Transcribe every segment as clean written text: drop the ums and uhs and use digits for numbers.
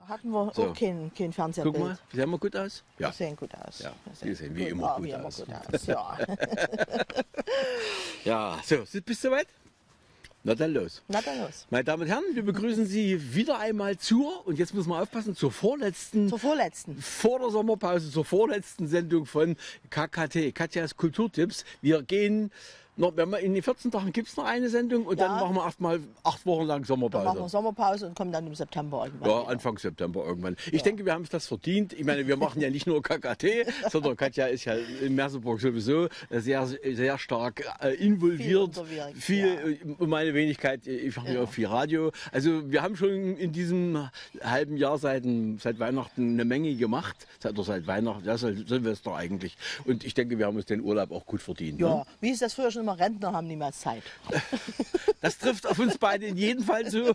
hatten wir So. auch kein Fernsehbild. Guck mal, sehen wir gut aus? Wir sehen gut aus. Ja, Wir die sehen wie immer gut wie immer aus. gut aus. Ja. Ja, so, bist du soweit? Na dann los. Na dann los. Meine Damen und Herren, wir begrüßen Sie wieder einmal und jetzt müssen wir aufpassen, zur vorletzten, Zur vorletzten. vor der Sommerpause, zur vorletzten Sendung von KKT, Katjas Kulturtipps. Wir gehen noch, wenn wir in den 14 Tagen gibt es noch eine Sendung und dann machen wir erstmal 8 Wochen lang Dann Sommerpause. machen wir Sommerpause und kommen dann im September irgendwann. Ja, wieder. Anfang September irgendwann. Ich denke, wir haben es das verdient. Ich meine, wir machen ja nicht nur KKT, sondern Katja ist ja in Merseburg sowieso sehr, sehr stark involviert. Und meine Wenigkeit, ich mache ja auch viel Radio. Also wir haben schon in diesem halben Jahr seit Weihnachten eine Menge gemacht. Seit Weihnachten, ja, seit Silvester eigentlich. Und ich denke, wir haben uns den Urlaub auch gut verdient. Ja, Ne? wie ist das früher schon immer? Rentner haben niemals Zeit. Das trifft auf uns beide in jedem Fall zu.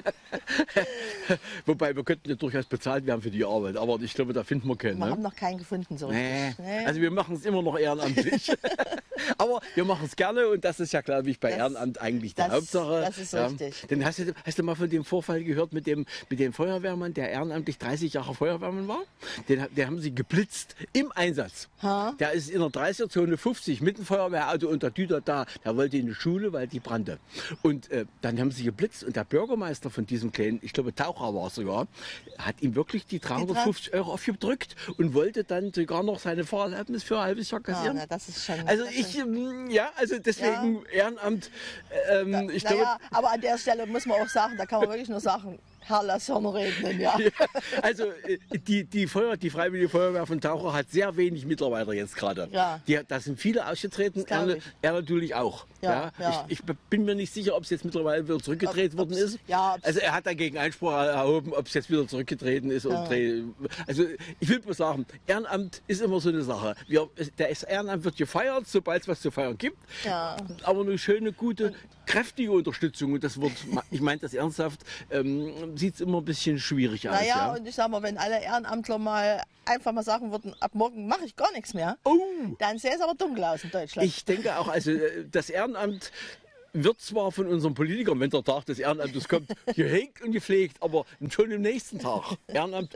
Wobei, wir könnten ja durchaus bezahlt werden für die Arbeit, aber ich glaube, da finden wir keinen. Wir Ne? haben noch keinen gefunden so richtig. Nee. Also wir machen es immer noch ehrenamtlich. Aber wir machen es gerne und das ist ja, glaube ich, bei Ehrenamt eigentlich die Hauptsache. Das ist richtig. Denn hast du mal von dem Vorfall gehört mit dem Feuerwehrmann, der ehrenamtlich 30 Jahre Feuerwehrmann war? Den haben sie geblitzt im Einsatz. Der ist in der 30er-Zone 50 mit dem Feuerwehrauto und der Düter da. Der wollte in die Schule, weil die brannte. Und dann haben sie geblitzt und der Bürgermeister von diesem kleinen, ich glaube Taucher war es sogar, hat ihm wirklich die 350 Euro aufgedrückt und wollte dann sogar noch seine Fahrerlaubnis für ein halbes Jahr kassieren. Ja, das ist schon. Also also deswegen Ehrenamt. Ich glaube, aber an der Stelle muss man auch sagen, da kann man wirklich nur sagen, Herr, lass Hörner regnen, ja. Also die Freiwillige Feuerwehr von Taucher hat sehr wenig Mitarbeiter jetzt gerade. Ja. Da sind viele ausgetreten, er natürlich auch. Ja. Ich bin mir nicht sicher, ob es jetzt mittlerweile wieder zurückgedreht worden ist. Ja, also er hat dagegen Einspruch erhoben, ob es jetzt wieder zurückgetreten ist. Also ich will bloß sagen, Ehrenamt ist immer so eine Sache. Das Ehrenamt wird gefeiert, sobald es was zu feiern gibt. Ja. Aber eine schöne, gute, kräftige Unterstützung. Und das wird, ich meine das ernsthaft, sieht es immer ein bisschen schwierig aus. Naja, und ich sag mal, wenn alle Ehrenamtler mal einfach mal sagen würden, ab morgen mache ich gar nichts mehr, dann sähe es aber dunkel aus in Deutschland. Ich denke auch, also das Ehrenamt wird zwar von unseren Politikern, wenn der Tag des Ehrenamtes kommt, gehegt und gepflegt, aber schon im nächsten Tag. Ehrenamt,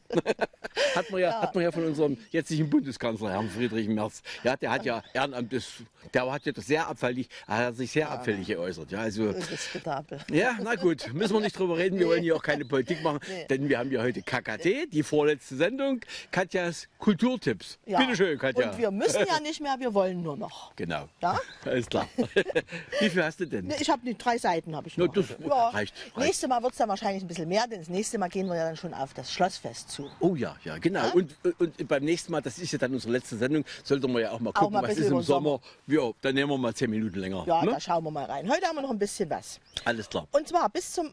hat man ja von unserem jetzigen Bundeskanzler, Herrn Friedrich Merz. Ja, der hat ja Ehrenamt, der hat ja das sehr abfällig, er hat sich sehr abfällig geäußert. Ja, also, Diskutabel. ja, na gut, müssen wir nicht drüber reden, wir wollen hier auch keine Politik machen, denn wir haben ja heute KKT, die vorletzte Sendung, Katjas Kulturtipps. Ja. Bitte schön, Katja. Und wir müssen ja nicht mehr, wir wollen nur noch. Genau. Ja? Alles klar. Wie viel hast du denn? Ich habe 3 Seiten. Habe ich Na, noch. das reicht. Nächstes Mal wird es dann wahrscheinlich ein bisschen mehr, denn das nächste Mal gehen wir ja dann schon auf das Schlossfest zu. Oh ja, genau. Ja? Und beim nächsten Mal, das ist ja dann unsere letzte Sendung, sollten wir ja auch mal gucken, mal was ist im Sommer. Ja, dann nehmen wir mal 10 Minuten länger. Ja, ne? da schauen wir mal rein. Heute haben wir noch ein bisschen was. Alles klar. Und zwar bis zum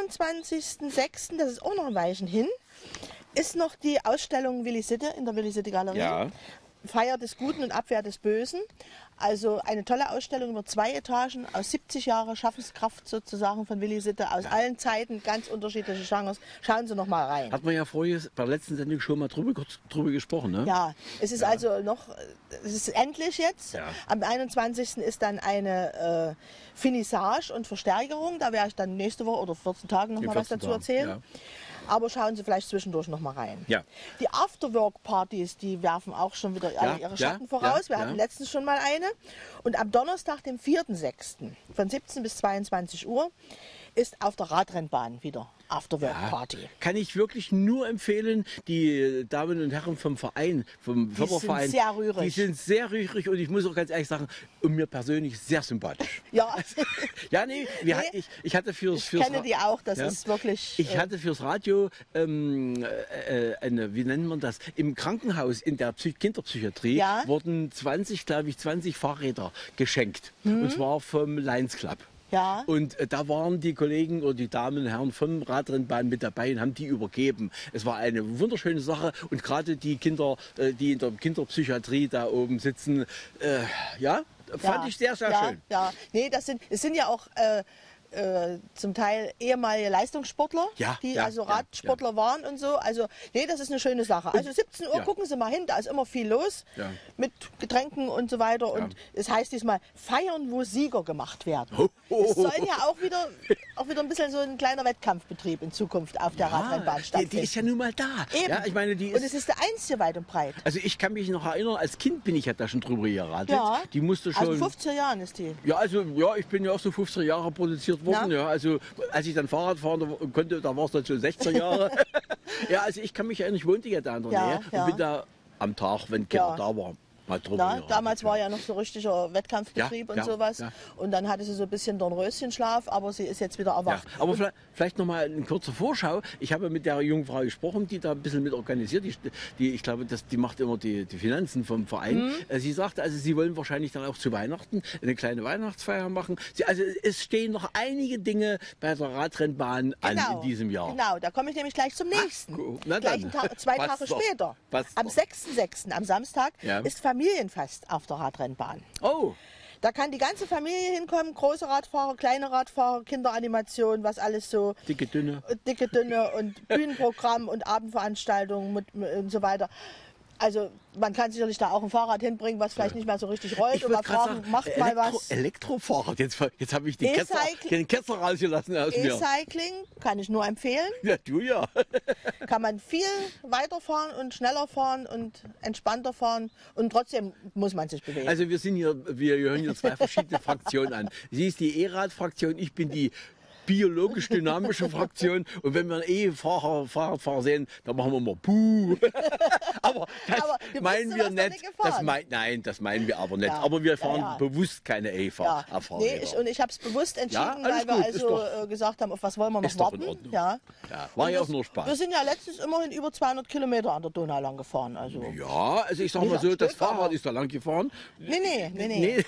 21.06., das ist auch noch ein Weilchen hin, ist noch die Ausstellung Willi Sitte in der Willi Sitte Galerie. Ja. Feier des Guten und Abwehr des Bösen. Also eine tolle Ausstellung über 2 Etagen aus 70 Jahre Schaffenskraft sozusagen von Willi Sitte aus allen Zeiten, ganz unterschiedliche Genres. Schauen Sie noch mal rein. Hat man ja vorher bei der letzten Sendung schon mal drüber gesprochen, ne? Ja, es ist also noch, es ist endlich jetzt. Ja. Am 21. ist dann eine Finissage und Verstärkerung. Da werde ich dann nächste Woche oder 14 Tagen noch mal was dazu erzählen. Ja. Aber schauen Sie vielleicht zwischendurch noch mal rein. Ja. Die Afterwork-Partys, die werfen auch schon wieder alle ihre Schatten voraus. Wir hatten letztens schon mal eine. Und am Donnerstag, dem 4.6. von 17 bis 22 Uhr ist auf der Radrennbahn wieder Afterwork-Party. Kann ich wirklich nur empfehlen, die Damen und Herren vom Verein, vom Förderverein. Die sind sehr rührig. Die sind sehr rührig und ich muss auch ganz ehrlich sagen, und mir persönlich sehr sympathisch. Ja. Ja, nee, ich hatte fürs Ich kenne die auch, das ist wirklich... Ich hatte fürs Radio wie nennt man das? Im Krankenhaus in der Kinderpsychiatrie wurden 20 Fahrräder geschenkt. Und zwar vom Lions Club. Ja. Und da waren die Kollegen oder die Damen und Herren vom Radrennbahn mit dabei und haben die übergeben. Es war eine wunderschöne Sache und gerade die Kinder, die in der Kinderpsychiatrie da oben sitzen, fand ich sehr, sehr schön. Ja, nee, es sind ja auch zum Teil ehemalige Leistungssportler, die also Radsportler waren und so. Also, nee, das ist eine schöne Sache. Also 17 Uhr gucken Sie mal hin, da ist immer viel los mit Getränken und so weiter. Und es heißt diesmal, feiern, wo Sieger gemacht werden. Es sollen ja auch wieder auch wieder ein bisschen so ein kleiner Wettkampfbetrieb in Zukunft auf der Radrennbahn stattfinden. Die ist ja nun mal da. Eben. Ja, ich meine, und es ist der einzige weit und breit. Also ich kann mich noch erinnern, als Kind bin ich ja da schon drüber geradelt. Ja, die musste schon... Also 50er Jahren ist die. Ja, also ja, ich bin ja auch so 50er Jahre produziert worden. Ja, also als ich dann Fahrrad fahren konnte, da war es dann schon 60er Jahre. Ja, also ich kann mich erinnern, ich wohnte ja da in der Nähe und bin da am Tag, wenn keiner da war, mal drüber. Damals war ja noch so richtiger Wettkampfbetrieb und sowas. Ja. Und dann hatte sie so ein bisschen Dornröschenschlaf, aber sie ist jetzt wieder erwacht. Ja, aber vielleicht noch mal eine kurze Vorschau. Ich habe mit der jungen Frau gesprochen, die da ein bisschen mit organisiert. Ich glaube, die macht immer die Finanzen vom Verein. Sie sagte, also sie wollen wahrscheinlich dann auch zu Weihnachten eine kleine Weihnachtsfeier machen. Also es stehen noch einige Dinge bei der Radrennbahn an in diesem Jahr. Genau, da komme ich nämlich gleich zum nächsten. Gleich 2 Tage später. Am 6.6., am Samstag, ist Familienfest auf der Radrennbahn. Oh! Da kann die ganze Familie hinkommen, große Radfahrer, kleine Radfahrer, Kinderanimation, was alles so. Dicke, dünne und Bühnenprogramm und Abendveranstaltungen und so weiter. Also man kann sicherlich da auch ein Fahrrad hinbringen, was vielleicht nicht mehr so richtig rollt. Ich wollte gerade sagen, macht mal was. Elektrofahrrad, jetzt habe ich den Ketzer rausgelassen aus mir. E-Cycling kann ich nur empfehlen. Ja, du ja. Kann man viel weiterfahren und schneller fahren und entspannter fahren und trotzdem muss man sich bewegen. Also wir hören hier 2 verschiedene Fraktionen an. Sie ist die E-Rad-Fraktion, ich bin die biologisch-dynamische Fraktion. Und wenn wir einen Fahrradfahrer sehen, dann machen wir mal Puh. aber das meinen wir nicht. Nein, das meinen wir aber nicht. Ja. Aber wir fahren bewusst keine E-Fahrer. Nee, ich habe es bewusst entschieden, weil wir also gesagt haben, auf was wollen wir noch warten. Ja. War ja auch nur Spaß. Wir sind ja letztens immerhin über 200 Kilometer an der Donau lang gefahren. Also. Ja, also ich sag mal so, das Fahrrad ist da lang gefahren. Nee.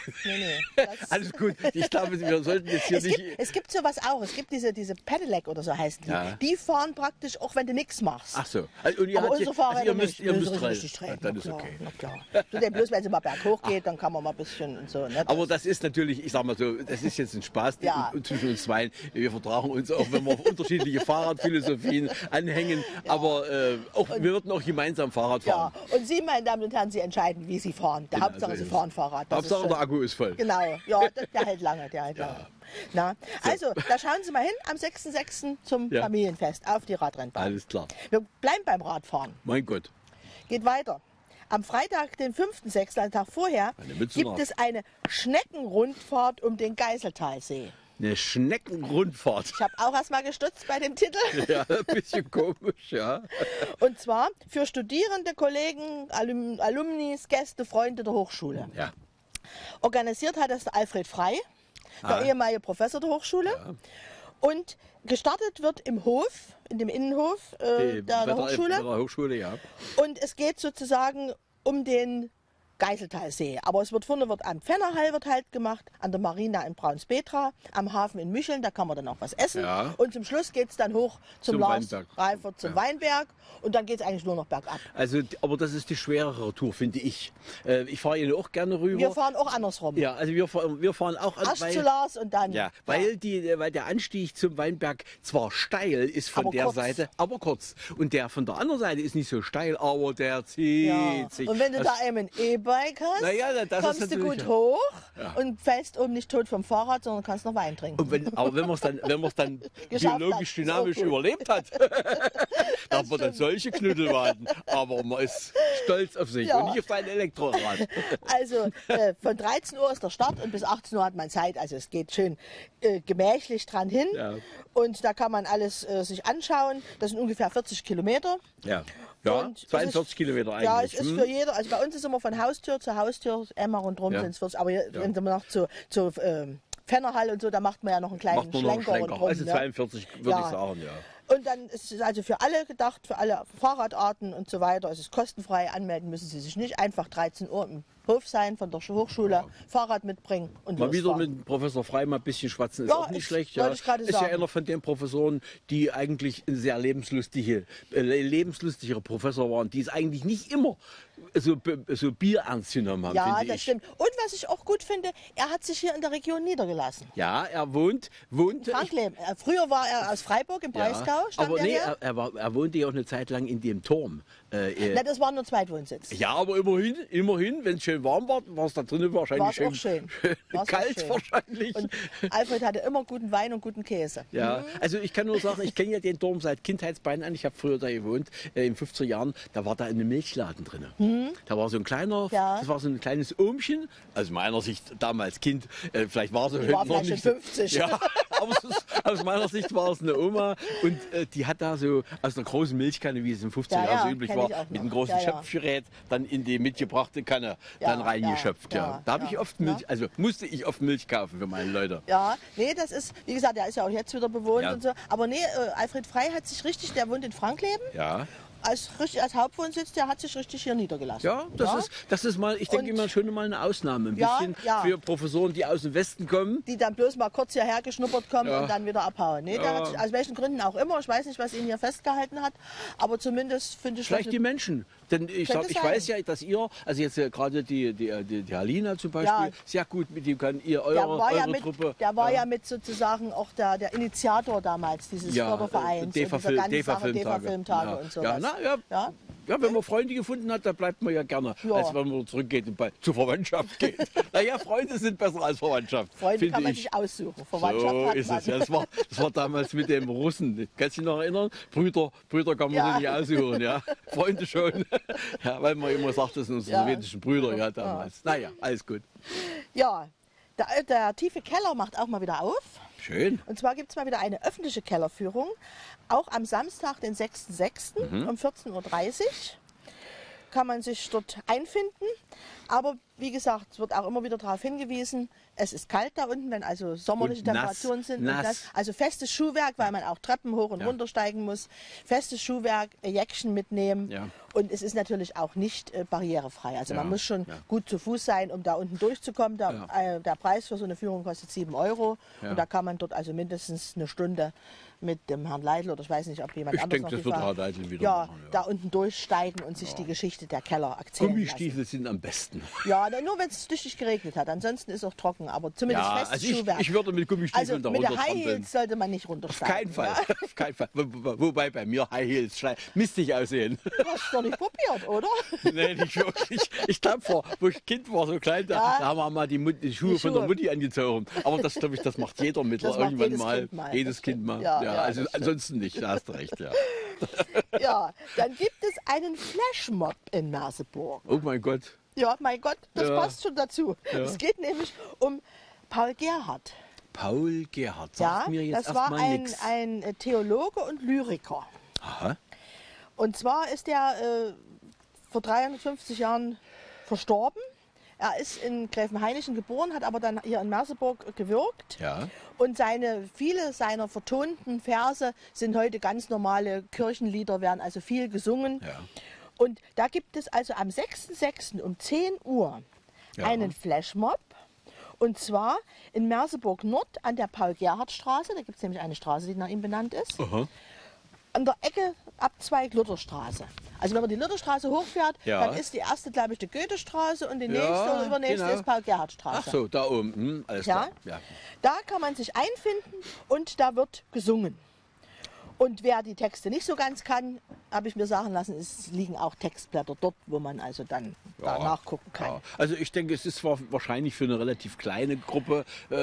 Alles gut. Ich glaube, wir sollten jetzt hier nicht... Es gibt sowas auch. Es gibt diese Pedelec oder so heißen die. Ja. Die fahren praktisch auch, wenn du nichts machst. Ach so. Und unsere Fahrräder ihr müsst richtig treten. Dann ist okay. Bloß wenn es mal berghoch geht, dann kann man mal ein bisschen und so. Ne? Aber das ist natürlich, ich sag mal so, das ist jetzt ein Spaß zwischen uns zwei. Wir vertragen uns auch, wenn wir auf unterschiedliche Fahrradphilosophien anhängen. Aber wir würden auch gemeinsam Fahrrad fahren. Ja, und Sie, meine Damen und Herren, Sie entscheiden, wie Sie fahren. Der Hauptsache, Sie fahren Fahrrad. Hauptsache, der Akku ist voll. Genau, ja, der hält lange, Na, also, da schauen Sie mal hin am 6.6. zum Familienfest auf die Radrennbahn. Alles klar. Wir bleiben beim Radfahren. Mein Gott. Geht weiter. Am Freitag, den 5.6., einen Tag vorher, gibt es eine Schneckenrundfahrt um den Geiseltalsee. Eine Schneckenrundfahrt. Ich habe auch erst mal gestutzt bei dem Titel. Ja, ein bisschen komisch, ja. Und zwar für Studierende, Kollegen, Alumnis, Gäste, Freunde der Hochschule. Ja. Organisiert hat das der Alfred Frey, der ehemalige Professor der Hochschule. Ja. Und gestartet wird im Hof, in dem Innenhof der Hochschule. Der Hochschule, ja. Und es geht sozusagen um den Geiseltalsee. Aber es wird am Pfennerhall wird halt gemacht, an der Marina in Braunspetra, am Hafen in Mücheln, da kann man dann auch was essen. Ja. Und zum Schluss geht es dann hoch zum Lars Reifert, zum Weinberg. Und dann geht es eigentlich nur noch bergab. Also, aber das ist die schwerere Tour, finde ich. Ich fahre hier auch gerne rüber. Wir fahren auch andersrum. Ja, also wir fahren auch... Erst zu Lars und dann... Ja, weil der Anstieg zum Weinberg zwar steil ist von der Seite, aber kurz. Und der von der anderen Seite ist nicht so steil, aber der zieht sich. Und wenn du da einen E-Bike hast, kommst du gut hoch und fällst oben nicht tot vom Fahrrad, sondern kannst noch Wein trinken. Und wenn man es dann biologisch dynamisch überlebt hat, dann hat man dann solche Knüttel warten. Aber man ist stolz auf sich und nicht auf sein Elektrorad. Also von 13 Uhr ist der Start und bis 18 Uhr hat man Zeit. Also es geht schön gemächlich dran hin. Ja. Und da kann man alles sich anschauen. Das sind ungefähr 40 Kilometer. Ja. Ja, 42 Kilometer eigentlich. Ja, es ist für jeder, also bei uns ist immer von Haustür zu Haustür, immer rundherum sind es 40, aber wenn man noch zu Pfennerhall und so, da macht man ja noch einen kleinen Schlenker rundherum. Also 42 würde ich sagen, ja. Und dann ist es also für alle gedacht, für alle Fahrradarten und so weiter. Es ist kostenfrei, anmelden müssen Sie sich nicht. Einfach 13 Uhr im Hof sein von der Hochschule, Fahrrad mitbringen und mal wieder mit Professor Frey mal ein bisschen schwatzen ist auch nicht schlecht. Ja. Ich gerade ist sagen. Ja einer von den Professoren, die eigentlich ein sehr lebenslustiger Professor waren, die es eigentlich nicht immer so bierernst genommen haben. Ja, das stimmt. Und was ich auch gut finde, er hat sich hier in der Region niedergelassen. Ja, er wohnte. Franklin. Früher war er aus Freiburg im Breisgau. Aber nee, er wohnte ja auch eine Zeit lang in dem Turm. Na, das war nur Zweitwohnsitz. Ja, aber immerhin, wenn es schön schön warm war, war es da drinnen wahrscheinlich schön, schön kalt schön. Wahrscheinlich. Und Alfred hatte immer guten Wein und guten Käse. Ja, also ich kann nur sagen, ich kenne ja den Turm seit Kindheitsbeinen an. Ich habe früher da gewohnt, in den 50er Jahren. Da war da ein Milchladen drin. Da war so ein kleiner, das war so ein kleines Ohmchen. Also meiner Sicht damals Kind, vielleicht war es noch nicht 50. Ja, aber aus meiner Sicht war es eine Oma und die hat da so aus einer großen Milchkanne, wie es in 50er Jahren so üblich war, mit einem großen Schöpfgerät dann in die mitgebrachte Kanne dann reingeschöpft. Ja. Da habe ich oft Milch, also musste ich oft Milch kaufen für meine Leute. Ja, nee, das ist, wie gesagt, der ist ja auch jetzt wieder bewohnt und so. Aber nee, Alfred Frey hat sich richtig, der wohnt in Frankleben. Ja. Als Hauptwohnsitz, der hat sich richtig hier niedergelassen. Ja, das ist mal, ich denke immer schon mal eine Ausnahme. Ein bisschen für Professoren, die aus dem Westen kommen. Die dann bloß mal kurz hierher geschnuppert kommen und dann wieder abhauen. Nee, der hat sich, aus welchen Gründen auch immer, ich weiß nicht, was ihn hier festgehalten hat, aber zumindest finde ich... Vielleicht die Menschen. Denn ich weiß ja, dass ihr, also jetzt gerade die Halina zum Beispiel, sehr gut mit ihm kann, eure Truppe. Der war ja mit sozusagen auch der Initiator damals dieses Fördervereins. DEFA-Filmtage und so. Ja, wenn man Freunde gefunden hat, dann bleibt man ja gerne, als wenn man zurückgeht und zur Verwandtschaft geht. Naja, Freunde sind besser als Verwandtschaft. Freunde kann man sich aussuchen. Verwandtschaft so ist es. Ja, das war damals mit dem Russen. Kannst du dich noch erinnern? Brüder kann man sich nicht aussuchen. Ja? Freunde schon. Ja, weil man immer sagt, das sind unsere sowjetischen Brüder damals. Naja, alles gut. Ja, der tiefe Keller macht auch mal wieder auf. Schön. Und zwar gibt es mal wieder eine öffentliche Kellerführung, auch am Samstag, den 6.6. Um 14.30 Uhr kann man sich dort einfinden. Aber wie gesagt, es wird auch immer wieder darauf hingewiesen, es ist kalt da unten, wenn also sommerliche Temperaturen sind. Nass. Also festes Schuhwerk, weil man auch Treppen hoch und runter steigen muss. Festes Schuhwerk, Jäckchen mitnehmen. Ja. Und es ist natürlich auch nicht barrierefrei. Also man muss schon gut zu Fuß sein, um da unten durchzukommen. Der Preis für so eine Führung kostet 7 €. Ja. Und da kann man dort also mindestens eine Stunde mit dem Herrn Leitl oder ich weiß nicht, ob jemand anderes noch das wird Herr Leitl wieder machen, da unten durchsteigen und sich die Geschichte der Keller erzählen Gummistiefel sind am besten. Ja, nur wenn es tüchtig geregnet hat. Ansonsten ist es auch trocken, aber zumindest festes Schuhwerk. Ich würde mit Gummistiefeln da runtertrampeln. Mit der High Heels sollte man nicht runtersteigen. Auf keinen Fall. Auf keinen Fall. Wobei bei mir High Heels mistig aussehen. Du hast es doch nicht probiert, oder? Nee, nicht wirklich. Ich glaube, wo ich Kind war, so klein, da haben wir mal die Schuhe von der Mutti angezogen. Aber das, glaube ich, das macht jeder mittlerweile irgendwann mal. Jedes Kind mal. Ja, also ansonsten nicht, da hast du recht, ja. Ja, dann gibt es einen Flashmob in Merseburg. Oh mein Gott. Ja, mein Gott, das passt schon dazu. Es geht nämlich um Paul Gerhardt. Paul Gerhardt, sagt mir jetzt erstmal nichts. Das war ein Theologe und Lyriker. Aha. Und zwar ist er vor 350 Jahren verstorben. Er ist in Gräfenhainichen geboren, hat aber dann hier in Merseburg gewirkt. Ja. Und viele seiner vertonten Verse sind heute ganz normale Kirchenlieder, werden also viel gesungen. Ja. Und da gibt es also am 6.6. um 10 Uhr einen Flashmob. Und zwar in Merseburg Nord an der Paul-Gerhardt-Straße. Da gibt es nämlich eine Straße, die nach ihm benannt ist. Aha. An der Ecke Abzweig Lutherstraße. Also wenn man die Lutherstraße hochfährt, dann ist die erste, glaube ich, die Goethestraße und die nächste oder übernächste ist Paul-Gerhardt-Straße. Ach so, da oben. Alles klar. Ja. Da kann man sich einfinden und da wird gesungen. Und wer die Texte nicht so ganz kann, habe ich mir sagen lassen, es liegen auch Textblätter dort, wo man also dann da nachgucken kann. Ja. Also ich denke, es ist zwar wahrscheinlich für eine relativ kleine Gruppe,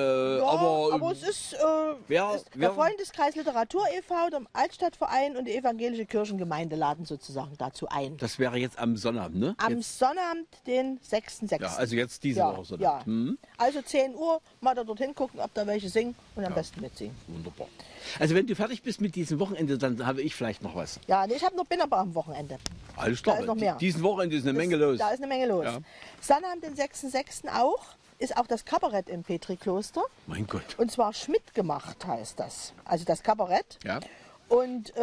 aber es ist der Freundeskreis Literatur e.V., der Altstadtverein und die Evangelische Kirchengemeinde laden sozusagen dazu ein. Das wäre jetzt am Sonnabend, ne? Am Sonnabend, den 6.6. Ja, also jetzt diese Woche Sonnabend. Ja. Also 10 Uhr mal da dorthin gucken, ob da welche singen und am besten mitsingen. Wunderbar. Also wenn du fertig bist mit diesem Wochenende, dann habe ich vielleicht noch was. Ja, nee, bin aber am Wochenende. Alles klar, da ist noch mehr. Diesen Wochenende ist eine Menge los. Da ist eine Menge los. Ja. Sonnabend, den 6.6. ist auch das Kabarett im Petri-Kloster. Mein Gott. Und zwar Schmidt gemacht heißt das. Also das Kabarett. Ja. Und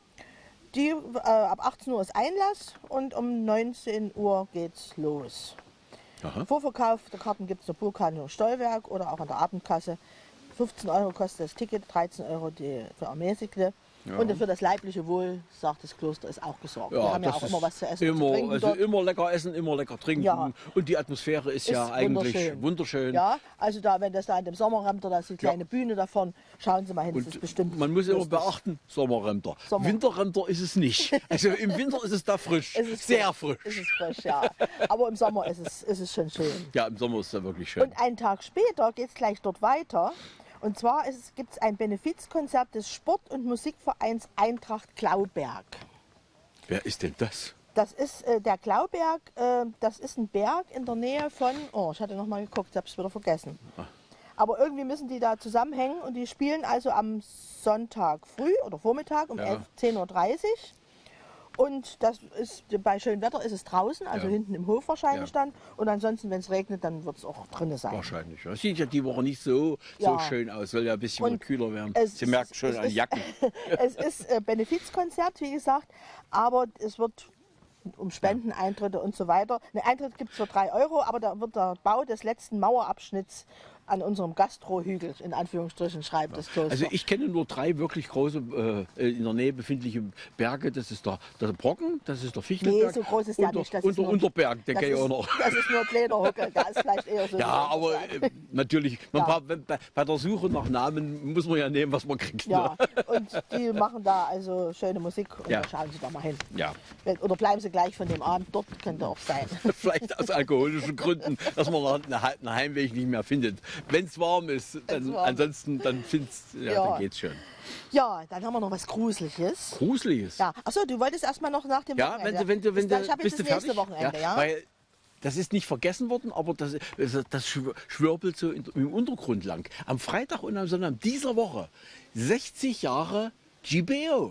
ab 18 Uhr ist Einlass und um 19 Uhr geht's los. Aha. Vorverkauf der Karten gibt es in der Burghandlung Stollwerk oder auch an der Abendkasse. 15 € kostet das Ticket, 13 € für ermäßigte. Ja. Und für das leibliche Wohl, sagt das Kloster, ist auch gesorgt. Wir haben ja auch immer was zu essen und zu trinken also dort. immer lecker essen, immer lecker trinken. Ja. Und die Atmosphäre ist ja eigentlich wunderschön. Ja, also wenn das da an dem Sommerrempter, da ist die kleine Bühne davon, schauen Sie mal hin, das ist bestimmt man muss immer beachten, Sommerrempter. Winterrempter ist es nicht. Also im Winter ist es da frisch, sehr frisch. Ist es frisch, ja. Aber im Sommer ist es schon schön. Ja, im Sommer ist es ja wirklich schön. Und einen Tag später geht es gleich dort weiter. Und zwar gibt es ein Benefizkonzert des Sport- und Musikvereins Eintracht Glauberg. Wer ist denn das? Das ist der Glauberg, das ist ein Berg in der Nähe von, ich hatte noch mal geguckt, ich habe es wieder vergessen. Aber irgendwie müssen die da zusammenhängen und die spielen also am Sonntag früh oder Vormittag um 10:30 Uhr. Und das ist, bei schönem Wetter ist es draußen, also hinten im Hof wahrscheinlich dann. Und ansonsten, wenn es regnet, dann wird es auch drinnen sein. Wahrscheinlich. Das sieht ja die Woche nicht so schön aus, soll ja ein bisschen wieder kühler werden. Sie merken schon an Jacken. Es ist Benefizkonzert, wie gesagt, aber es wird um Spendeneintritte und so weiter. Ein Eintritt gibt es für 3 Euro, aber da wird der Bau des letzten Mauerabschnitts an unserem Gastrohügel, in Anführungsstrichen, schreibt das Kloster. Also ich kenne nur 3 wirklich große, in der Nähe befindliche Berge. Das ist der Brocken, das ist der Fichelberg. Nee, so groß ist der nicht. Das und der Unterberg, der geht ja auch noch. Das ist nur ein kleiner Huckel, da ist vielleicht eher so. Ja, aber natürlich, bei der Suche nach Namen muss man ja nehmen, was man kriegt. Ja, ne? Und die machen da also schöne Musik und da schauen Sie da mal hin. Ja. Oder bleiben Sie gleich von dem Abend dort, könnte auch sein. Vielleicht aus alkoholischen Gründen, dass man einen Heimweg nicht mehr findet. Wenn es warm ist, ansonsten dann dann geht's schon. Ja, dann haben wir noch was Gruseliges. Gruseliges? Ja. Achso, du wolltest erstmal noch nach dem Wochenende. Ja, wenn du ich habe jetzt das nächste Wochenende, ja. Weil das ist nicht vergessen worden, aber das schwirpelt so im Untergrund lang. Am Freitag und am Sonntag dieser Woche 60 Jahre GBO.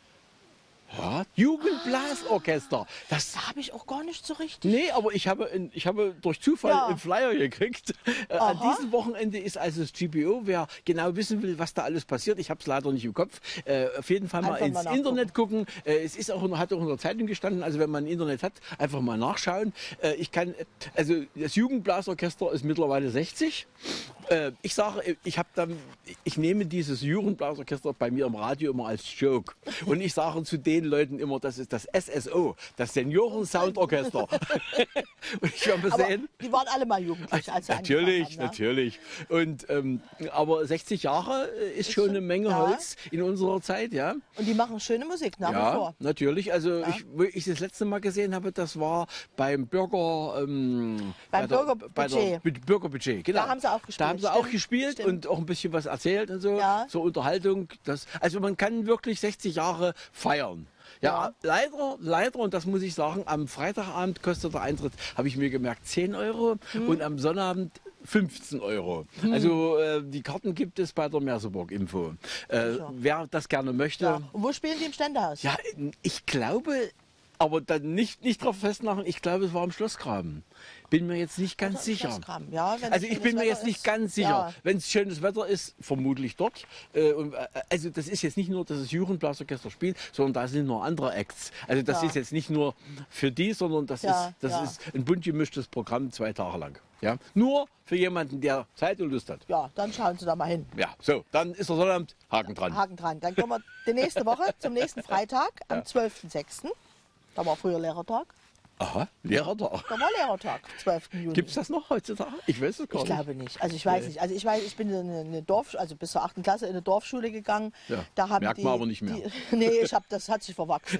Ja, Jugendblasorchester. Das habe ich auch gar nicht so richtig. Nee, aber ich habe durch Zufall einen Flyer gekriegt. An diesem Wochenende ist also das GBO. Wer genau wissen will, was da alles passiert, ich habe es leider nicht im Kopf. Auf jeden Fall mal ins Internet gucken. Es ist hat auch in der Zeitung gestanden, also wenn man ein Internet hat, einfach mal nachschauen. Also das Jugendblasorchester ist mittlerweile 60. Ich sage, ich nehme dieses Jugendblasorchester bei mir im Radio immer als Joke. Und ich sage zu den Leuten immer, das ist das SSO, das Senioren-Soundorchester. Und ich werde mal sehen. Die waren alle mal jugendlich, als sie Natürlich, haben, ne? natürlich. Und, aber 60 Jahre ist schon eine Menge Holz in unserer Zeit, ja. Und die machen schöne Musik nach wie vor. Natürlich. Also wo ich das letzte Mal gesehen habe, das war beim Bürgerbudget, genau. Da haben sie auch gespielt. Da haben sie auch gespielt und auch ein bisschen was erzählt und so zur Unterhaltung. Also man kann wirklich 60 Jahre feiern. Ja, leider, und das muss ich sagen, am Freitagabend kostet der Eintritt, habe ich mir gemerkt, 10 Euro und am Sonnabend 15 Euro. Also die Karten gibt es bei der Merseburg-Info. Wer das gerne möchte. Ja. Und wo spielen die im Ständehaus? Ja, ich glaube, aber dann nicht drauf festmachen, ich glaube, es war am Schlossgraben. Bin mir jetzt nicht ganz sicher. Ja, also ich bin mir jetzt nicht ganz sicher. Ja. Wenn es schönes Wetter ist, vermutlich dort. Also das ist jetzt nicht nur, dass das Jugendblasorchester spielt, sondern da sind noch andere Acts. Also das ist jetzt nicht nur für die, sondern das ist ein bunt gemischtes Programm 2 Tage lang. Ja? Nur für jemanden, der Zeit und Lust hat. Ja, dann schauen Sie da mal hin. Ja, so, dann ist der Sonnabend, Haken dran. Haken dran. Dann kommen wir die nächste Woche zum nächsten Freitag, am 12.06. Da war früher Lehrertag. Aha, Lehrertag. Da war Lehrertag, 12. Juni. Gibt es das noch heutzutage? Ich weiß es gar nicht. Ich glaube nicht. Also ich weiß nicht. Also ich bin in eine also bis zur 8. Klasse in eine Dorfschule gegangen. Ja, da haben merkt man aber nicht mehr. Nee, das hat sich verwachsen.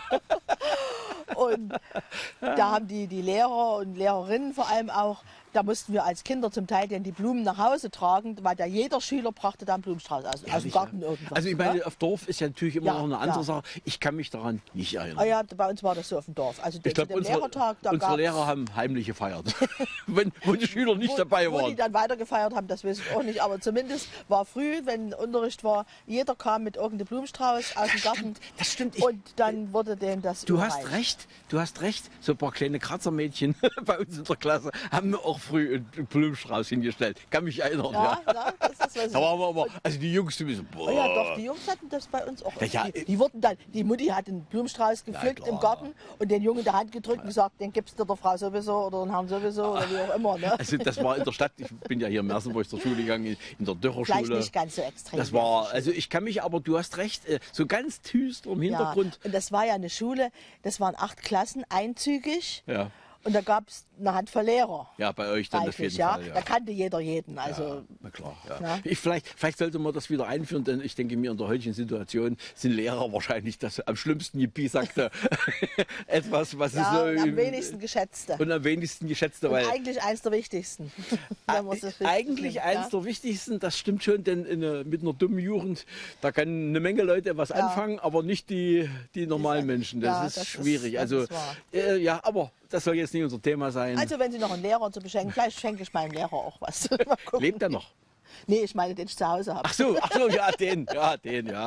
Und da haben die Lehrer und Lehrerinnen vor allem auch, da mussten wir als Kinder zum Teil dann die Blumen nach Hause tragen, weil da jeder Schüler brachte da einen Blumenstrauß aus dem Garten irgendwas. Also ich meine, auf Dorf ist ja natürlich immer noch eine andere Sache. Ich kann mich daran nicht erinnern. Ah ja, bei uns war das so auf dem Dorf. Also ich glaube, unsere Lehrer haben heimlich gefeiert, wo die Schüler nicht dabei waren. Wo die dann weiter gefeiert haben, das weiß ich auch nicht. Aber zumindest war früh, wenn Unterricht war, jeder kam mit irgendeinem Blumenstrauß aus dem Garten. Das stimmt. Und dann wurde denen das Du hast recht. So ein paar kleine Kratzermädchen bei uns in der Klasse haben mir auch früh einen Blumenstrauß hingestellt. Kann mich erinnern. Ja. Das ist was. Da waren wir aber, also die Jungs, die wissen, Oh ja, doch, die Jungs hatten das bei uns auch. Ja, Die wurden dann, die Mutti hat einen Blumenstrauß gepflückt im Garten und den Jungen in der Hand gedrückt und gesagt, den gibst du der Frau sowieso oder den Herrn sowieso oder wie auch immer. Ne? Also das war in der Stadt, ich bin ja hier in Mersenburg zur Schule gegangen, in der Dörrerschule. Vielleicht nicht ganz so extrem. Das war, also ich kann mich, aber du hast recht, so ganz düster im Hintergrund. Ja, und das war ja eine Schule, das waren 8 Klassen, einzügig. Ja. Und da gab es eine Handvoll Lehrer. Ja, bei euch dann auf jeden ja. Fall. Ja. Da kannte jeder jeden. Also, ja, na klar. Ja. Ja. Vielleicht sollte man das wieder einführen, denn ich denke mir, in der heutigen Situation sind Lehrer wahrscheinlich das am schlimmsten gepiesacte etwas, was ja, es so und am wenigsten geschätzte. Und am wenigsten geschätzte. Und eigentlich eins der wichtigsten. Eigentlich eins der wichtigsten, das stimmt schon, denn mit einer dummen Jugend, da kann eine Menge Leute was anfangen, aber nicht die normalen Menschen. Das ist schwierig. Ja, aber das soll jetzt nicht unser Thema sein. Also wenn Sie noch einen Lehrer zu beschenken, vielleicht schenke ich meinem Lehrer auch was. Lebt er noch? Nee, ich meine, den ich zu Hause habe. Ach so, ja, den, ja.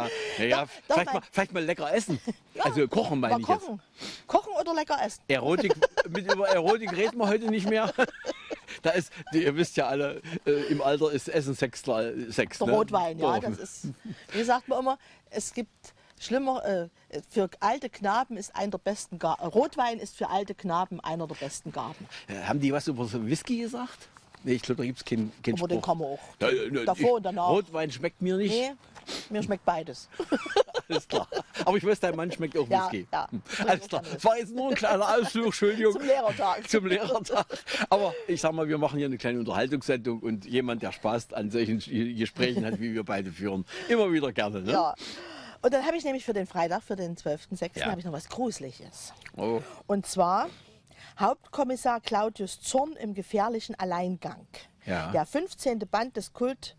Vielleicht mal lecker essen. Ja, also kochen meine ich jetzt. Kochen oder lecker essen? Über Erotik reden wir heute nicht mehr. Da ist, ihr wisst ja alle, im Alter ist Essen Sex. Der Rotwein, ja, das ist, wie sagt man immer, es gibt schlimmer, für alte Knaben ist einer der besten Gaben. Rotwein ist für alte Knaben einer der besten Gaben. Haben die was über so Whisky gesagt? Nee, ich glaube, da gibt es keinen Spruch. Aber den kann man auch davor und danach. Rotwein schmeckt mir nicht. Nee, mir schmeckt beides. Alles klar. Aber ich weiß, dein Mann schmeckt auch Whisky. Ja. Alles klar. Das war jetzt nur ein kleiner Ausflug, Entschuldigung. Zum Lehrertag. Aber ich sag mal, wir machen hier eine kleine Unterhaltungssendung und jemand, der Spaß an solchen Gesprächen hat, wie wir beide führen, immer wieder gerne. Ne? Ja. Und dann habe ich nämlich für den Freitag, für den 12.06. habe ich noch was Gruseliges. Oh. Und zwar Hauptkommissar Claudius Zorn im gefährlichen Alleingang. Ja. Der 15. Band des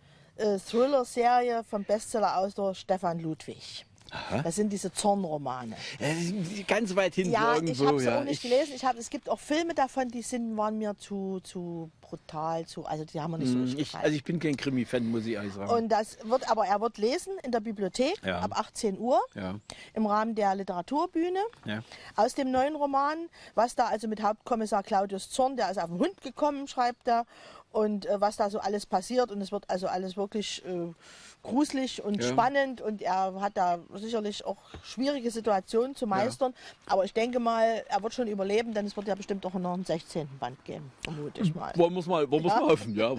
Kult-Thriller-Serie vom Bestsellerautor Stefan Ludwig. Aha. Das sind diese Zorn-Romane. Ganz weit hinten irgendwo. Ich habe sie auch nicht gelesen. Es gibt auch Filme davon, die waren mir zu brutal, also die haben mir nicht so richtig gefallen. Also ich bin kein Krimi-Fan, muss ich ehrlich sagen. Und aber er wird lesen in der Bibliothek ab 18 Uhr im Rahmen der Literaturbühne aus dem neuen Roman, was da also mit Hauptkommissar Claudius Zorn, der ist auf den Hund gekommen, schreibt er, und was da so alles passiert, und es wird also alles wirklich gruselig und spannend, und er hat da sicherlich auch schwierige Situationen zu meistern, aber ich denke mal, er wird schon überleben, denn es wird ja bestimmt auch noch einen 16. Band geben, vermute ich mal. Wollen wir hoffen, ja.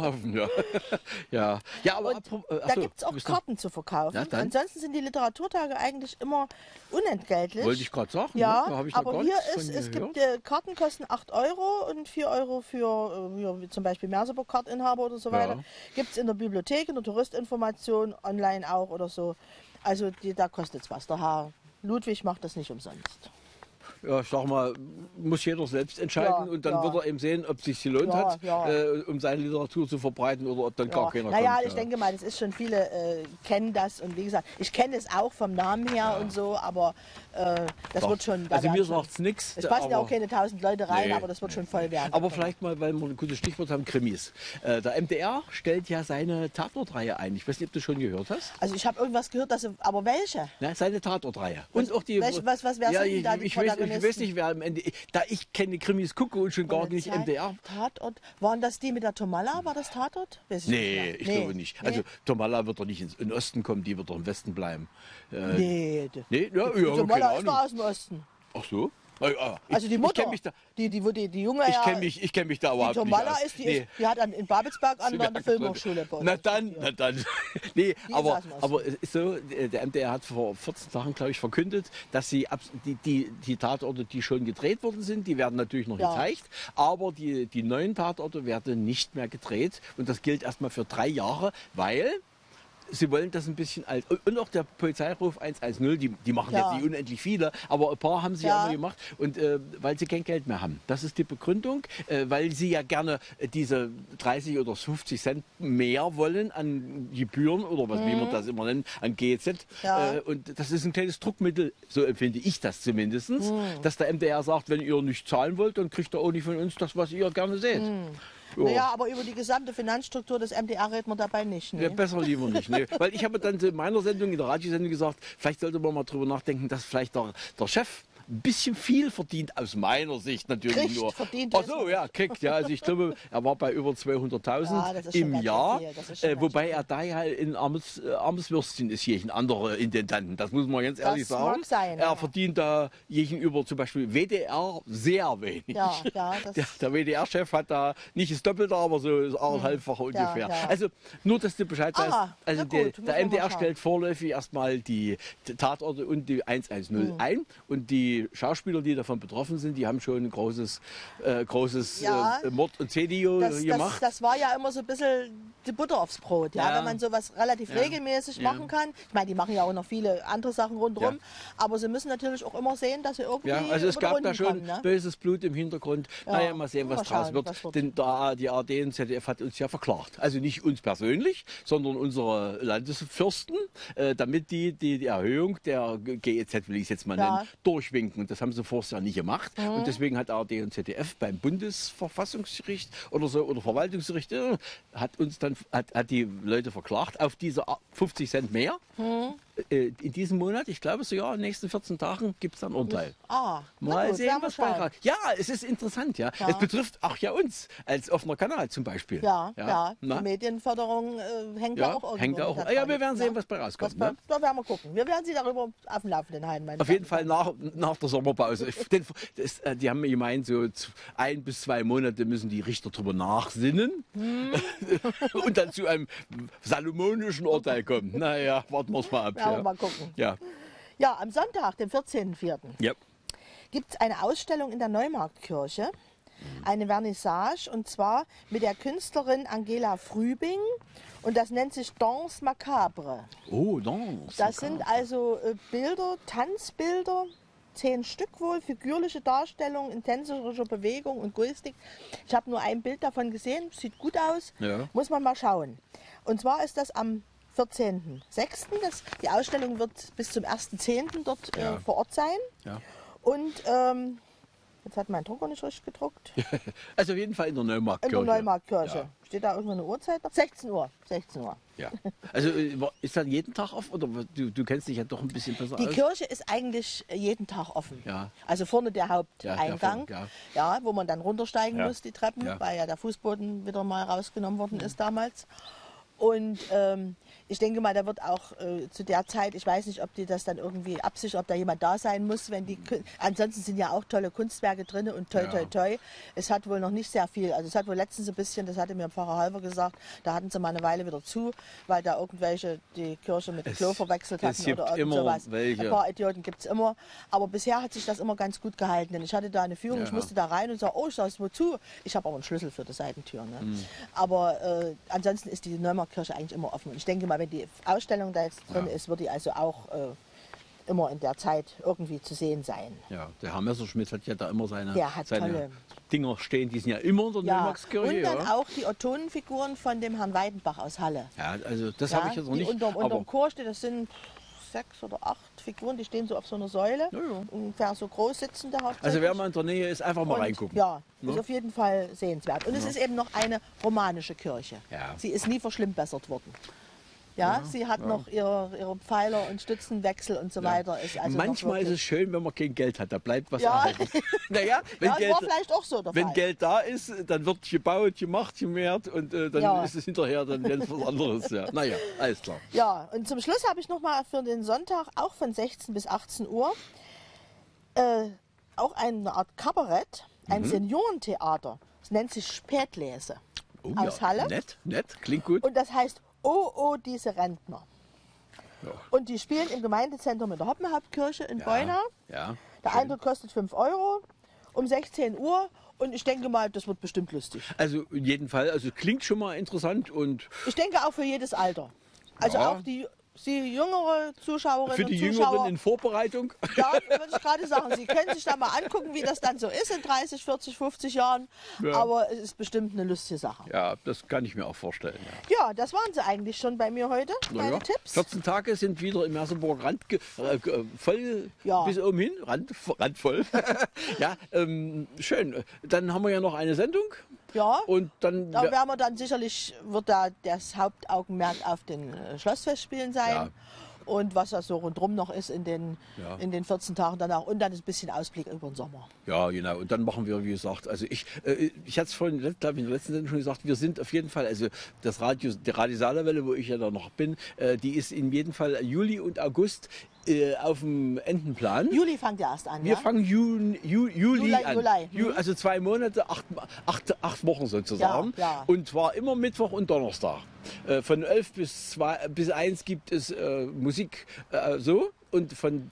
Ja, aber da gibt es auch Karten zu verkaufen. Ja, ansonsten sind die Literaturtage eigentlich immer unentgeltlich. Wollte ich gerade sagen. Ja, da habe ich aber hier es gibt Karten kosten 8 € und 4 € für zum Beispiel Merseburg-Kartinhaber oder so weiter. Gibt es in der Bibliothek, in der Touristinformation, online auch oder so. Also da kostet es was. Der Herr Ludwig macht das nicht umsonst. Ja, ich sag mal, muss jeder selbst entscheiden, und dann wird er eben sehen, ob es sich gelohnt hat, um seine Literatur zu verbreiten, oder ob dann gar keiner kommt. Ich denke mal, das ist schon, viele kennen das, und wie gesagt, ich kenne es auch vom Namen her und so, aber das wird schon... Also mir sagt es nichts. Es passen ja auch keine 1000 Leute rein, aber das wird schon voll werden. Aber vielleicht mal, weil wir ein gutes Stichwort haben, Krimis. Der MDR stellt ja seine Tatortreihe ein. Ich weiß nicht, ob du schon gehört hast. Also ich habe irgendwas gehört, aber welche? Na, seine Tatortreihe. Und auch die... Was sind da die Protagonisten? Ich weiß nicht, wer am Ende... Da ich keine Krimis gucke und schon gar nicht MDR... Tatort? Waren das die mit der Tomalla? War das Tatort? Nee, ich glaube nicht. Also Tomalla wird doch nicht in den Osten kommen, die wird doch im Westen bleiben. Nee? Ja, Tomalla ist doch aus dem Osten. Ach so? Also die Mutter, die junge Ich kenn mich da überhaupt nicht aus. Die Tomalla ist, die hat in Babelsberg an der Filmhochschule. Na dann. Nee, aber es ist so, der MDR hat vor 14 Tagen, glaube ich, verkündet, dass die Tatorte, die schon gedreht worden sind, die werden natürlich noch gezeigt, aber die neuen Tatorte werden nicht mehr gedreht, und das gilt erstmal für 3 Jahre, weil... Sie wollen das ein bisschen alt. Und auch der Polizeiruf 110, die machen jetzt nicht unendlich viele, aber ein paar haben sie ja immer gemacht. Und weil sie kein Geld mehr haben. Das ist die Begründung, weil sie ja gerne diese 30 oder 50 Cent mehr wollen an Gebühren oder was wie man das immer nennt, an GEZ. Und das ist ein kleines Druckmittel, so empfinde ich das zumindest, dass der MDR sagt, wenn ihr nicht zahlen wollt, dann kriegt ihr auch nicht von uns das, was ihr gerne seht. Naja, aber über die gesamte Finanzstruktur des MDR reden wir dabei nicht. Ne? Ja, besser lieber nicht. Ne? Weil ich habe dann in meiner Sendung, in der Radiosendung gesagt, vielleicht sollte man mal drüber nachdenken, dass vielleicht der Chef ein bisschen viel verdient, aus meiner Sicht natürlich Kriegt, nur. verdient. Ach so, ja, kriegt, ja. Also ich glaube, er war bei über 200.000 im Jahr, wobei er da ja ein armes Würstchen ist, jeden andere Intendanten. Das muss man ganz ehrlich sagen. Mag sein, er verdient da gegenüber zum Beispiel WDR sehr wenig. Ja, der WDR-Chef hat da nicht das Doppelte, aber so das anderthalbfache ungefähr. Ja. Also nur, dass du Bescheid weißt. Also der MDR stellt vorläufig erstmal die Tatorte und die 110 ein. Und die Schauspieler, die davon betroffen sind, die haben schon ein großes Mord- und Video gemacht. Das war ja immer so ein bisschen die Butter aufs Brot, wenn man sowas relativ regelmäßig machen kann. Ich meine, die machen ja auch noch viele andere Sachen rundherum, aber sie müssen natürlich auch immer sehen, dass sie irgendwie also es gab da schon kommen, ne? böses Blut im Hintergrund. Naja, mal sehen, was draus wird. Denn die ARD und ZDF hat uns ja verklagt. Also nicht uns persönlich, sondern unsere Landesfürsten, damit die Erhöhung der GEZ, will ich es jetzt mal nennen, durchwinken. Und das haben sie vorher nicht gemacht. Und deswegen hat ARD und ZDF beim Bundesverfassungsgericht oder Verwaltungsgericht hat die Leute verklagt auf diese 50 Cent mehr. In diesem Monat, ich glaube sogar in den nächsten 14 Tagen gibt es dann ein Urteil. Mal gut, sehen, was beitragt. Ja, es ist interessant, ja. Es betrifft auch ja uns als offener Kanal zum Beispiel. Die Medienförderung hängt da auch irgendwo. Hängt da auch. Ja, wir werden sehen, was bei rauskommt. Da werden wir gucken. Wir werden Sie darüber auf dem Laufenden halten. Auf jeden Fall nach der Sommerpause. Die haben mir gemeint, so 1 bis 2 Monate müssen die Richter drüber nachsinnen und dann zu einem salomonischen Urteil kommen. Naja, warten wir es mal ab. Ja, mal gucken. Ja, am Sonntag, dem 14.04. Gibt es eine Ausstellung in der Neumarktkirche, eine Vernissage, und zwar mit der Künstlerin Angela Frübing, und das nennt sich Danse Macabre. Oh, Danse. Das sind also Bilder, Tanzbilder, 10 Stück wohl, figürliche Darstellungen in tänzerischer Bewegung und Gestik. Ich habe nur ein Bild davon gesehen, sieht gut aus, muss man mal schauen. Und zwar ist das am 14.06. Die Ausstellung wird bis zum 1.10. dort vor Ort sein. Und jetzt hat mein Drucker nicht richtig gedruckt. Also auf jeden Fall in der Neumarktkirche. In der Neumarktkirche. Steht da irgendwo eine Uhrzeit noch? 16 Uhr. 16 Uhr. Ja. Also ist das jeden Tag offen? Oder du kennst dich ja doch ein bisschen besser aus? Die Kirche ist eigentlich jeden Tag offen. Also vorne der Haupteingang, wo man dann runtersteigen muss, die Treppen, weil ja der Fußboden wieder mal rausgenommen worden ist damals. Und ich denke mal, da wird auch zu der Zeit, ich weiß nicht, ob die das dann irgendwie absichern, ob da jemand da sein muss, wenn die, ansonsten sind ja auch tolle Kunstwerke drin und toi. Es hat wohl noch nicht sehr viel, also es hat wohl letztens ein bisschen, das hatte mir Pfarrer Halver gesagt, da hatten sie mal eine Weile wieder zu, weil da irgendwelche die Kirche mit dem Klo verwechselt hatten oder irgend sowas. Ein paar Idioten gibt es immer, aber bisher hat sich das immer ganz gut gehalten, denn ich hatte da eine Führung, ich musste da rein und sage, ich sage, wozu? Ich habe aber einen Schlüssel für die Seitentür. Ne? Aber ansonsten ist die Neumarktkirche eigentlich immer offen. Und ich denke mal, wenn die Ausstellung da jetzt drin ist, wird die also auch immer in der Zeit irgendwie zu sehen sein. Ja, der Herr Messerschmidt hat ja da immer seine Dinger stehen, die sind ja immer in der Neumarktkirche. Und dann auch die Ottonenfiguren von dem Herrn Weidenbach aus Halle. Ja, also das habe ich jetzt noch nicht. Unterm Chor steht, das sind 6 oder 8 Figuren, die stehen so auf so einer Säule, ungefähr so groß sitzende hauptsächlich. Also wer mal in der Nähe ist, einfach mal reingucken. Ja, ist auf jeden Fall sehenswert. Und es ist eben noch eine romanische Kirche. Sie ist nie verschlimmbessert worden. Sie hat noch ihre Pfeiler und Stützenwechsel und so weiter. Ist also manchmal ist es schön, wenn man kein Geld hat, da bleibt was erhalten. Naja, das war vielleicht auch so der Fall. Wenn Geld da ist, dann wird gebaut, gemacht, gemehrt und dann ist es hinterher dann ganz was anderes. Naja, alles klar. Ja, und zum Schluss habe ich noch mal für den Sonntag, auch von 16 bis 18 Uhr, auch eine Art Kabarett, ein Seniorentheater. Es nennt sich Spätlese aus Halle. Nett, klingt gut. Und das heißt Oh, diese Rentner. Und die spielen im Gemeindezentrum in der Hoppenhauptkirche in Beuna. Der Eintritt kostet 5 € um 16 Uhr. Und ich denke mal, das wird bestimmt lustig. Also in jedem Fall, also klingt schon mal interessant. Und ich denke auch für jedes Alter. Also auch die jüngere Zuschauerinnen und Zuschauer. Für die Jüngeren in Vorbereitung? Ja, würde ich gerade sagen. Sie können sich da mal angucken, wie das dann so ist in 30, 40, 50 Jahren. Aber es ist bestimmt eine lustige Sache. Ja, das kann ich mir auch vorstellen. Ja, das waren sie eigentlich schon bei mir heute, meine Tipps. 14 Tage sind wieder im Merseburg voll bis oben hin, randvoll. Ja, schön. Dann haben wir ja noch eine Sendung. Ja, und dann da werden wir dann sicherlich, wird da das Hauptaugenmerk auf den Schlossfestspielen sein. und was da so rundherum noch ist in den 14 Tagen danach und dann ein bisschen Ausblick über den Sommer. Ja, genau. Und dann machen wir, wie gesagt, also ich hatte es vorhin, glaube ich, in der letzten Sendung schon gesagt, wir sind auf jeden Fall, also das Radio, die Radio Saarlandwelle, wo ich ja da noch bin, die ist in jedem Fall Juli und August auf dem Entenplan. Juli fängt ja erst an, Wir fangen Juli an. Juli. Also 2 Monate, 8 Wochen sozusagen. Ja, ja. Und zwar immer Mittwoch und Donnerstag. Von 11 bis 1 gibt es Musik so. Und von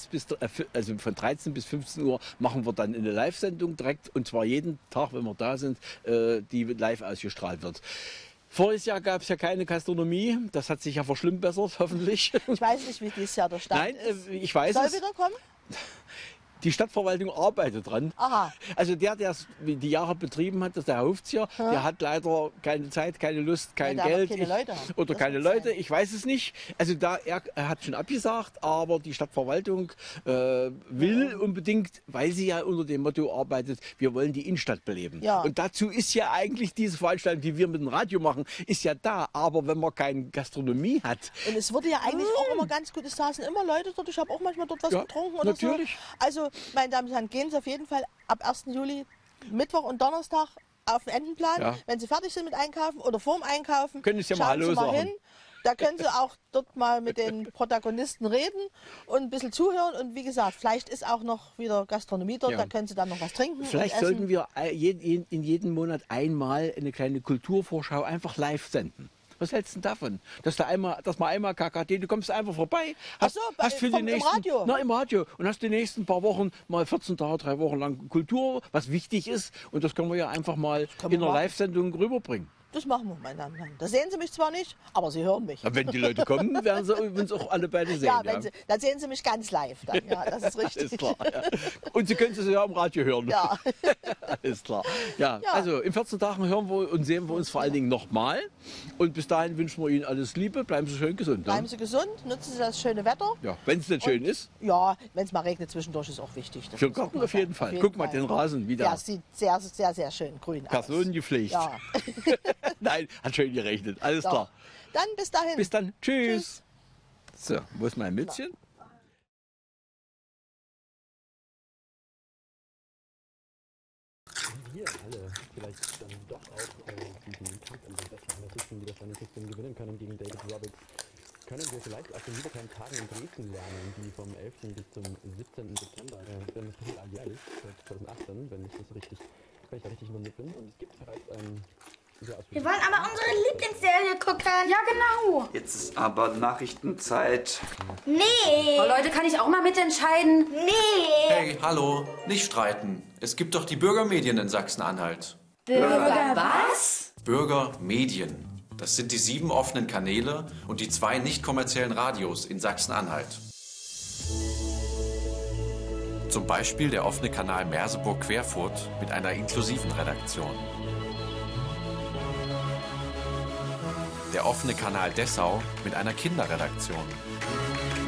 13 bis 15 Uhr machen wir dann eine Live-Sendung direkt. Und zwar jeden Tag, wenn wir da sind, die live ausgestrahlt wird. Voriges Jahr gab es ja keine Gastronomie. Das hat sich ja verschlimmbessert, hoffentlich. Ich weiß nicht, wie dieses Jahr der Stand ist. Nein, ich weiß es. Soll wieder kommen? Die Stadtverwaltung arbeitet dran. Aha. Also der es die Jahre betrieben hat, das ist der Hofzieher, der hat leider keine Zeit, keine Lust, kein Geld. Keine Leute. Oder keine Leute, ich weiß es nicht. Also er hat schon abgesagt, aber die Stadtverwaltung will unbedingt, weil sie ja unter dem Motto arbeitet, wir wollen die Innenstadt beleben. Ja. Und dazu ist ja eigentlich diese Veranstaltung, die wir mit dem Radio machen, ist ja da. Aber wenn man keine Gastronomie hat. Und es wurde ja eigentlich auch immer ganz gut, es saßen immer Leute dort, ich habe auch manchmal dort was getrunken oder natürlich. So. Also, meine Damen und Herren, gehen Sie auf jeden Fall ab 1. Juli, Mittwoch und Donnerstag auf den Entenplan. Ja. Wenn Sie fertig sind mit Einkaufen oder vorm Einkaufen, können Sie ja mal Hallo sagen. Hin. Da können Sie auch dort mal mit den Protagonisten reden und ein bisschen zuhören. Und wie gesagt, vielleicht ist auch noch wieder Gastronomie dort, da können Sie dann noch was trinken. Vielleicht und essen. sollten wir in jedem Monat einmal eine kleine Kulturvorschau einfach live senden. Was hältst du denn davon? Dass man einmal KKD, du kommst einfach vorbei. Hast für die nächsten, im Radio? Na, im Radio. Und hast die nächsten paar Wochen, mal 14 Tage, 3 Wochen lang Kultur, was wichtig ist. Und das können wir ja einfach mal in einer Live-Sendung rüberbringen. Das machen wir, meine Damen und Herren. Da sehen Sie mich zwar nicht, aber Sie hören mich. Aber wenn die Leute kommen, werden sie uns auch alle beide sehen. Ja, dann sehen Sie mich ganz live. Dann. Ja, das ist richtig. Alles klar, ja. Und Sie können es ja im Radio hören. Ja. Alles klar. Ja, also in 14 Tagen hören wir und sehen wir uns vor allen Dingen nochmal. Und bis dahin wünschen wir Ihnen alles Liebe. Bleiben Sie schön gesund. Bleiben Sie gesund, nutzen Sie das schöne Wetter. Ja, wenn es nicht schön ist. Ja, wenn es mal regnet zwischendurch, ist auch wichtig. Für den Garten auf jeden Fall. Guck mal den Rasen wieder. Ja, sieht sehr, sehr, sehr schön grün aus. Personengepflegt. Ja. Nein, hat schön gerechnet. Alles klar. Dann bis dahin. Bis dann. Tschüss. So, wo ist mein Mützchen? Wir alle vielleicht dann doch auch diesen Kampf um den besten Analysten, wie das Analysten gewinnen können gegen David Roberts. Können wir vielleicht aus den Wiederkeim-Tagen in Dresden lernen, die vom 11. bis zum 17. September, wenn es viel alljährlich, seit 2018, wenn ich da richtig informiert bin. Und es gibt bereits wir wollen aber unsere Lieblingsserie gucken. Ja, genau. Jetzt ist aber Nachrichtenzeit. Nee. Oh, Leute, kann ich auch mal mitentscheiden? Nee. Hey, hallo, nicht streiten. Es gibt doch die Bürgermedien in Sachsen-Anhalt. Bürger was? Bürgermedien. Das sind die 7 offenen Kanäle und die 2 nicht kommerziellen Radios in Sachsen-Anhalt. Zum Beispiel der offene Kanal Merseburg-Querfurt mit einer inklusiven Redaktion. Der offene Kanal Dessau mit einer Kinderredaktion.